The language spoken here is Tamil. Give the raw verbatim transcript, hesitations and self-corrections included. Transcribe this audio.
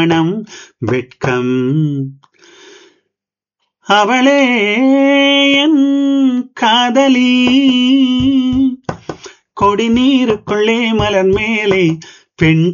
மனம் வெட்கம் அவளே என் காதலி கொடி நீருக்குள்ளே மலர் மேலே பெண்